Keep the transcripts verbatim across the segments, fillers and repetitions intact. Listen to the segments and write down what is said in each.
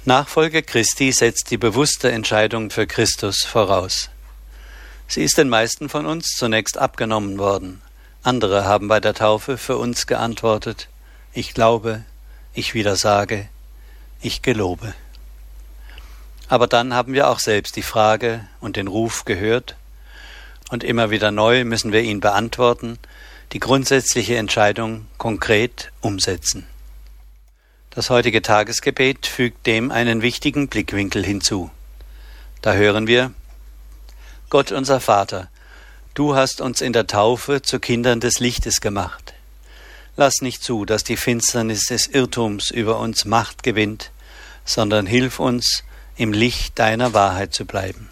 Nachfolge Christi setzt die bewusste Entscheidung für Christus voraus. Sie ist den meisten von uns zunächst abgenommen worden. Andere haben bei der Taufe für uns geantwortet: Ich glaube, ich widersage, ich gelobe. Aber dann haben wir auch selbst die Frage und den Ruf gehört, und immer wieder neu müssen wir ihn beantworten, die grundsätzliche Entscheidung konkret umsetzen. Das heutige Tagesgebet fügt dem einen wichtigen Blickwinkel hinzu. Da hören wir: Gott unser Vater, du hast uns in der Taufe zu Kindern des Lichtes gemacht. Lass nicht zu, dass die Finsternis des Irrtums über uns Macht gewinnt, sondern hilf uns, im Licht deiner Wahrheit zu bleiben.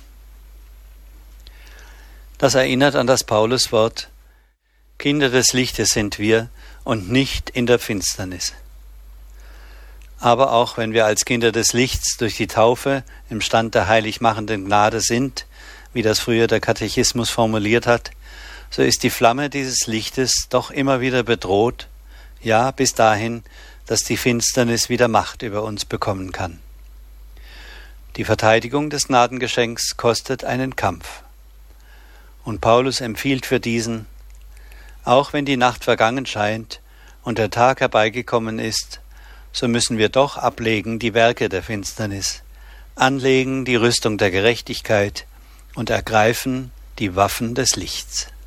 Das erinnert an das Pauluswort: Kinder des Lichtes sind wir und nicht in der Finsternis. Aber auch wenn wir als Kinder des Lichts durch die Taufe im Stand der heilig machenden Gnade sind, wie das früher der Katechismus formuliert hat, so ist die Flamme dieses Lichtes doch immer wieder bedroht, ja bis dahin, dass die Finsternis wieder Macht über uns bekommen kann. Die Verteidigung des Gnadengeschenks kostet einen Kampf. Und Paulus empfiehlt für diesen: Auch wenn die Nacht vergangen scheint und der Tag herbeigekommen ist, so müssen wir doch ablegen die Werke der Finsternis, anlegen die Rüstung der Gerechtigkeit und ergreifen die Waffen des Lichts.